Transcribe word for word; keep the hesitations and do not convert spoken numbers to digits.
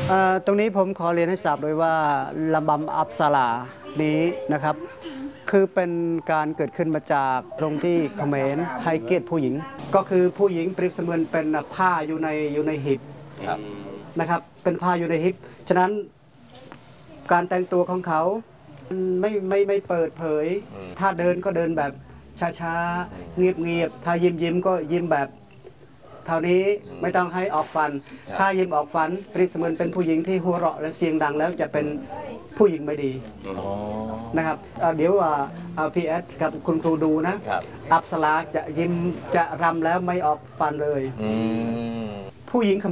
ตรงนี้ผมขอเรียนให้ทราบด้วยว่าลำบำอัปสรานี้นะครับคือเป็นการเกิดขึ้นมาจากตรงที่เขมรให้เกียรติผู้หญิงก็คือผู้หญิงเปรียบเสมือนเป็นผ้าอยู่ในอยู่ในหีบนะครับเป็นผ้าอยู่ในหีบฉะนั้นการแต่งตัวของเขาไม่ไม่ไม่เปิดเผยถ้าเดินก็เดินแบบช้าๆเงียบๆถ้ายิ้มยิ้มก็ยิ้มแบบเท่านี้ไม่ต้องให้ออกฟันถ้ายิ้มออกฟันเปรียบเสมือนเป็นผู้หญิงที่หัวเราะและเสียงดังแล้วจะเป็นผู้หญิงไม่ดีนะครับเดี๋ยวพีเอสกับคุณครูดูนะอัปสราจะยิ้มจะรำแล้วไม่ออกฟันเลยผู้หญิง